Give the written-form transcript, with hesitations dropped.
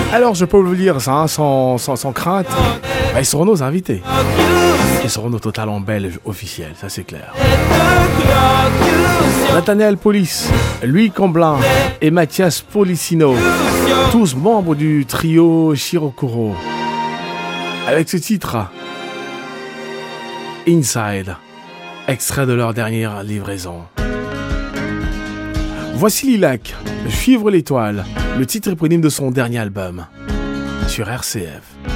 Alors je peux vous dire ça sans crainte, ils seront nos invités. Ils seront nos talents belges officiels, ça c'est clair. Nathaniel Police, Louis Camblin et Mathias Policino, tous membres du trio Shirokuro. Avec ce titre, Inside, extrait de leur dernière livraison. Voici Lilac, Suivre l'étoile, le titre éponyme de son dernier album, sur RCF.